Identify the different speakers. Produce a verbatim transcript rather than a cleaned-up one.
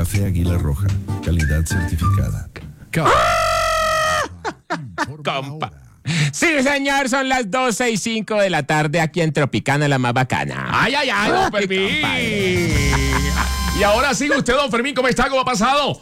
Speaker 1: Café Águila Roja, calidad certificada.
Speaker 2: Compa. Sí, señor, son las doce y cinco de la tarde aquí en Tropicana, la más bacana.
Speaker 3: Ay, ay, ay, don Fermín. Y ahora sigue usted, don Fermín, ¿cómo está? ¿Cómo ha pasado?